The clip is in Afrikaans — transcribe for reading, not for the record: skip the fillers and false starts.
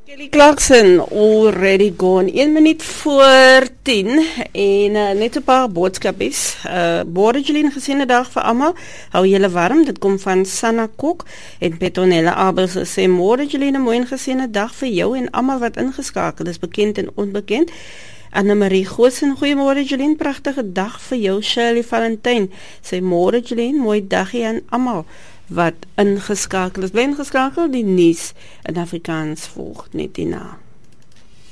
Kelly Clarkson, already gone. 1 minuut voor 10 en net 'n paar boodskapies. Môre Jeline, gesiene dag vir almal. Hou julle warm. Dit kom van Sanna Kok en Petronella Abels sê môre Jeline, mooi en gesiene dag vir jou en almal wat ingeskakel is, bekend en onbekend. Anne-Marie Goosen, goeiemôre Jeline, pragtige dag vir jou. Shirley Valentijn sê môre Jeline, mooi dagie aan almal wat ingeskakel is. Bly ingeskakel, die nuus in Afrikaans volg net hierna.